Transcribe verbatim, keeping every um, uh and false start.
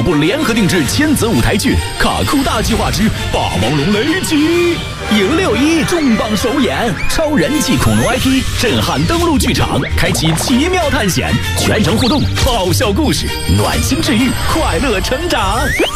部联合定制千泽舞台剧《卡酷大计划之霸王龙雷击》，迎六一重磅首演，超人气恐龙 I P 震撼登陆剧场，开启奇妙探险，全程互动，爆笑故事，暖心治愈，快乐成长。